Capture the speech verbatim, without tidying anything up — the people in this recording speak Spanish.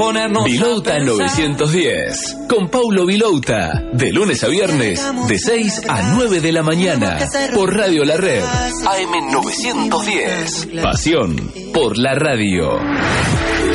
Vilouta novecientos diez, con Paulo Vilouta, de lunes a viernes, de seis a nueve de la mañana, por Radio La Red, A M novecientos diez. Pasión por la radio.